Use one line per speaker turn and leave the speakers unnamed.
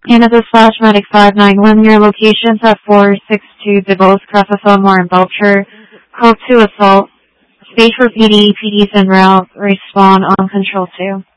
Canada slash Medic 591, your locations at 462 DeVos, Creffa, Fillmore, and Belcher. Code 2 assault. Stage for PD, PD's en route. Respawn on Control 2.